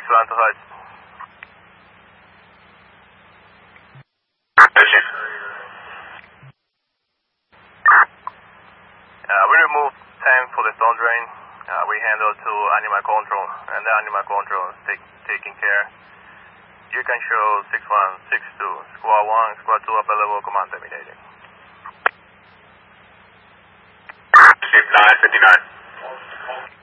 61 to height. We removed 10 for the storm drain. We handled to animal control, and the animal control is taking care. You can show 6162, squad 1, squad 2 available, command terminated. 959.